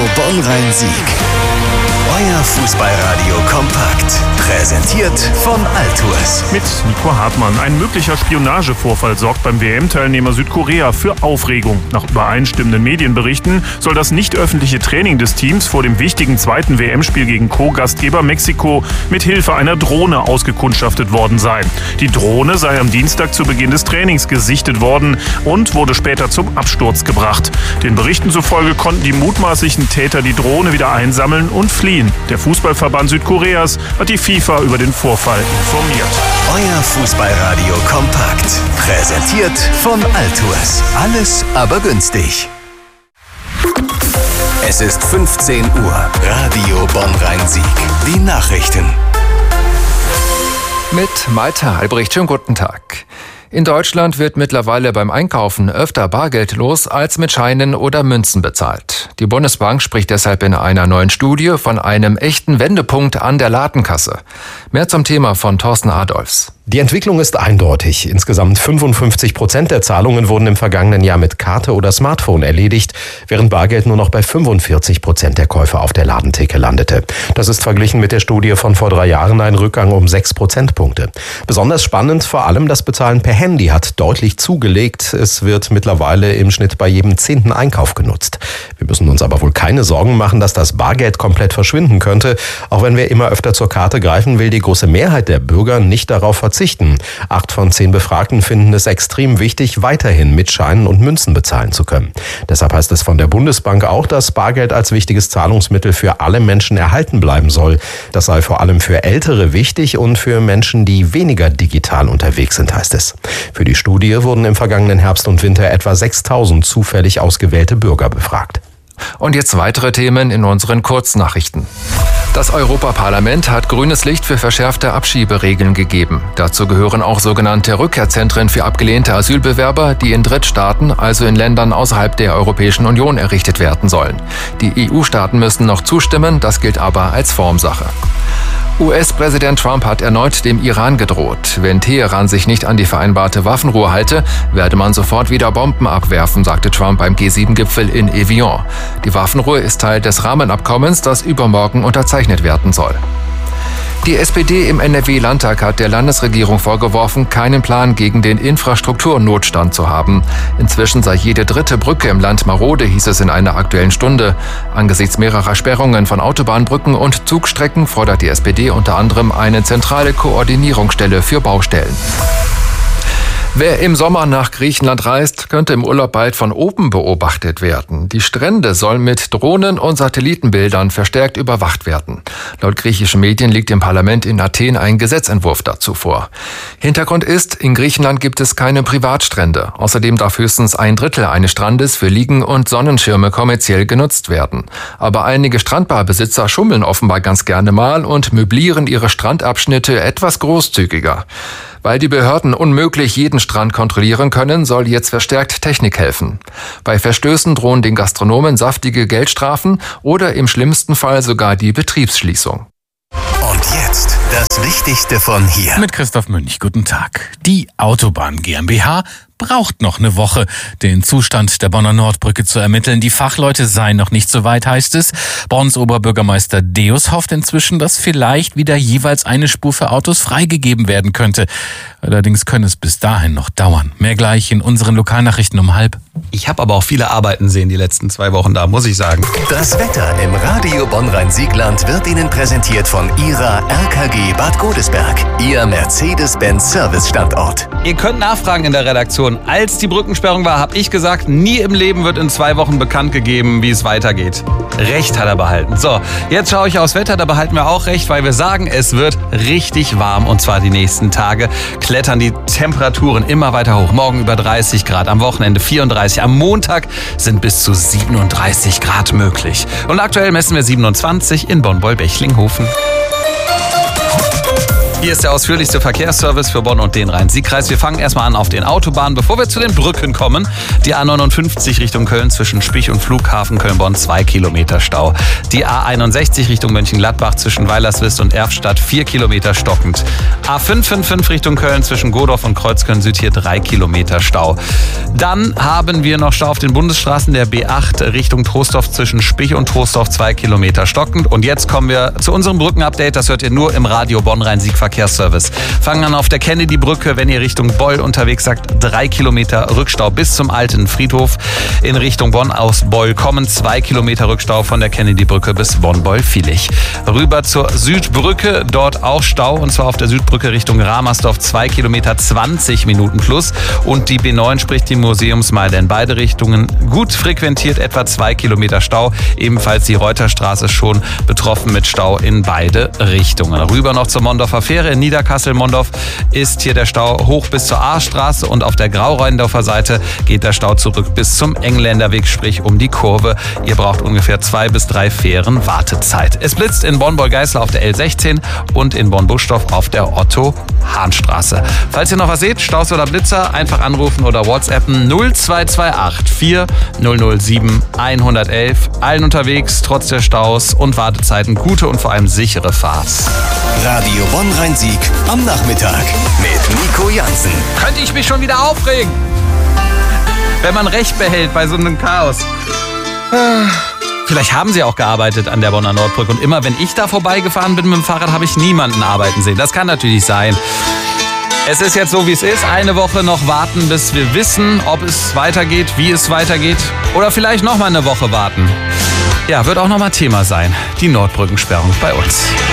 Bonn-Rhein-Sieg. Euer Fußballradio kompakt. Präsentiert von Altours. Mit Nico Hartmann. Ein möglicher Spionagevorfall sorgt beim WM-Teilnehmer Südkorea für Aufregung. Nach übereinstimmenden Medienberichten soll das nicht öffentliche Training des Teams vor dem wichtigen zweiten WM-Spiel gegen Co-Gastgeber Mexiko mit Hilfe einer Drohne ausgekundschaftet worden sein. Die Drohne sei am Dienstag zu Beginn des Trainings gesichtet worden und wurde später zum Absturz gebracht. Den Berichten zufolge konnten die mutmaßlichen Täter die Drohne wieder einsammeln und fliehen. Der Fußballverband Südkoreas hat die FIFA über den Vorfall informiert. Euer Fußballradio kompakt. Präsentiert von Altours. Alles aber günstig. Es ist 15 Uhr. Radio Bonn-Rhein-Sieg. Die Nachrichten. Mit Malte Albrecht. Schönen guten Tag. In Deutschland wird mittlerweile beim Einkaufen öfter bargeldlos als mit Scheinen oder Münzen bezahlt. Die Bundesbank spricht deshalb in einer neuen Studie von einem echten Wendepunkt an der Ladenkasse. Mehr zum Thema von Thorsten Adolfs. Die Entwicklung ist eindeutig. Insgesamt 55% der Zahlungen wurden im vergangenen Jahr mit Karte oder Smartphone erledigt, während Bargeld nur noch bei 45% der Käufe auf der Ladentheke landete. Das ist verglichen mit der Studie von vor 3 Jahren ein Rückgang um 6 Prozentpunkte. Besonders spannend vor allem das Bezahlen per Handy hat deutlich zugelegt. Es wird mittlerweile im Schnitt bei jedem 10. Einkauf genutzt. Wir müssen uns aber wohl keine Sorgen machen, dass das Bargeld komplett verschwinden könnte. Auch wenn wir immer öfter zur Karte greifen, will die große Mehrheit der Bürger nicht darauf verzichten. 8 von 10 Befragten finden es extrem wichtig, weiterhin mit Scheinen und Münzen bezahlen zu können. Deshalb heißt es von der Bundesbank auch, dass Bargeld als wichtiges Zahlungsmittel für alle Menschen erhalten bleiben soll. Das sei vor allem für Ältere wichtig und für Menschen, die weniger digital unterwegs sind, heißt es. Für die Studie wurden im vergangenen Herbst und Winter etwa 6.000 zufällig ausgewählte Bürger befragt. Und jetzt weitere Themen in unseren Kurznachrichten. Das Europaparlament hat grünes Licht für verschärfte Abschieberegeln gegeben. Dazu gehören auch sogenannte Rückkehrzentren für abgelehnte Asylbewerber, die in Drittstaaten, also in Ländern außerhalb der Europäischen Union, errichtet werden sollen. Die EU-Staaten müssen noch zustimmen, das gilt aber als Formsache. US-Präsident Trump hat erneut dem Iran gedroht. Wenn Teheran sich nicht an die vereinbarte Waffenruhe halte, werde man sofort wieder Bomben abwerfen, sagte Trump beim G7-Gipfel in Evian. Die Waffenruhe ist Teil des Rahmenabkommens, das übermorgen unterzeichnet werden soll. Die SPD im NRW-Landtag hat der Landesregierung vorgeworfen, keinen Plan gegen den Infrastrukturnotstand zu haben. Inzwischen sei jede 3. Brücke im Land marode, hieß es in einer Aktuellen Stunde. Angesichts mehrerer Sperrungen von Autobahnbrücken und Zugstrecken fordert die SPD unter anderem eine zentrale Koordinierungsstelle für Baustellen. Wer im Sommer nach Griechenland reist, könnte im Urlaub bald von oben beobachtet werden. Die Strände sollen mit Drohnen und Satellitenbildern verstärkt überwacht werden. Laut griechischen Medien liegt im Parlament in Athen ein Gesetzentwurf dazu vor. Hintergrund ist, in Griechenland gibt es keine Privatstrände. Außerdem darf höchstens 1/3 eines Strandes für Liegen und Sonnenschirme kommerziell genutzt werden. Aber einige Strandbarbesitzer schummeln offenbar ganz gerne mal und möblieren ihre Strandabschnitte etwas großzügiger. Weil die Behörden unmöglich jeden Strand kontrollieren können, soll jetzt verstärkt Technik helfen. Bei Verstößen drohen den Gastronomen saftige Geldstrafen oder im schlimmsten Fall sogar die Betriebsschließung. Und jetzt das Wichtigste von hier. Mit Christoph Münch, guten Tag. Die Autobahn GmbH braucht noch eine Woche, den Zustand der Bonner Nordbrücke zu ermitteln. Die Fachleute seien noch nicht so weit, heißt es. Bonns Oberbürgermeister Deus hofft inzwischen, dass vielleicht wieder jeweils eine Spur für Autos freigegeben werden könnte. Allerdings könne es bis dahin noch dauern. Mehr gleich in unseren Lokalnachrichten um 12:30. Ich habe aber auch viele Arbeiten sehen die letzten 2 Wochen da, muss ich sagen. Das Wetter im Radio Bonn-Rhein-Siegland wird Ihnen präsentiert von Ihrer RKG Bad Godesberg, Ihr Mercedes-Benz-Service-Standort. Ihr könnt nachfragen in der Redaktion. Als die Brückensperrung war, habe ich gesagt, nie im Leben wird in 2 Wochen bekannt gegeben, wie es weitergeht. Recht hat er behalten. So, jetzt schaue ich aufs Wetter, da behalten wir auch recht, weil wir sagen, es wird richtig warm und zwar die nächsten Tage. Klettern die Temperaturen immer weiter hoch. Morgen über 30 Grad, am Wochenende 34, am Montag sind bis zu 37 Grad möglich. Und aktuell messen wir 27 in Bonn-Boll-Bechlinghofen. Hier ist der ausführlichste Verkehrsservice für Bonn und den Rhein-Sieg-Kreis. Wir fangen erstmal an auf den Autobahnen, bevor wir zu den Brücken kommen. Die A59 Richtung Köln zwischen Spich und Flughafen Köln-Bonn 2 Kilometer Stau. Die A61 Richtung Mönchengladbach zwischen Weilerswist und Erftstadt 4 Kilometer stockend. A555 Richtung Köln zwischen Godorf und Kreuzköln-Süd hier 3 Kilometer Stau. Dann haben wir noch Stau auf den Bundesstraßen der B8 Richtung Troisdorf zwischen Spich und Troisdorf 2 Kilometer stockend. Und jetzt kommen wir zu unserem Brückenupdate. Das hört ihr nur im Radio Bonn-Rhein-Sieg-Verkehrsservice. Fangen an auf der Kennedy-Brücke, wenn ihr Richtung Beul unterwegs seid, 3 Kilometer Rückstau bis zum alten Friedhof. In Richtung Bonn aus Beul kommen 2 Kilometer Rückstau von der Kennedy-Brücke bis Bonn-Beul-Vilich. Rüber zur Südbrücke, dort auch Stau, und zwar auf der Südbrücke Richtung Ramersdorf 2 Kilometer 20 Minuten plus. Und die B9, sprich die Museumsmeile in beide Richtungen, gut frequentiert, etwa 2 Kilometer Stau. Ebenfalls die Reuterstraße schon betroffen mit Stau in beide Richtungen. Rüber noch zur Mondorfer Fähre in Niederkassel-Mondorf ist hier der Stau hoch bis zur Aarstraße und auf der Grau-Rheindorfer Seite geht der Stau zurück bis zum Engländerweg, sprich um die Kurve. Ihr braucht ungefähr 2 bis 3 Fähren Wartezeit. Es blitzt in Bonn-Beul-Geißler auf der L16 und in Bonn-Buschdorf auf der Otto-Hahn-Straße. Falls ihr noch was seht, Staus oder Blitzer, einfach anrufen oder WhatsAppen 0228 4007 111. Allen unterwegs, trotz der Staus und Wartezeiten, gute und vor allem sichere Fahrt. Radio Bonn-Rhein-Sieg am Nachmittag mit Nico Jansen. Könnte ich mich schon wieder aufregen, wenn man Recht behält bei so einem Chaos. Vielleicht haben sie auch gearbeitet an der Bonner Nordbrücke und immer wenn ich da vorbeigefahren bin mit dem Fahrrad, habe ich niemanden arbeiten sehen. Das kann natürlich sein. Es ist jetzt so, wie es ist. Eine Woche noch warten, bis wir wissen, ob es weitergeht, wie es weitergeht. Oder vielleicht noch mal eine Woche warten. Ja, wird auch noch mal Thema sein. Die Nordbrückensperrung bei uns.